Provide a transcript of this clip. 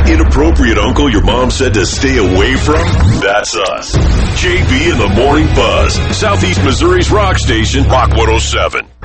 That inappropriate uncle your mom said to stay away from? That's us. JB and the Morning Buzz, Southeast Missouri's rock station, Rock 107.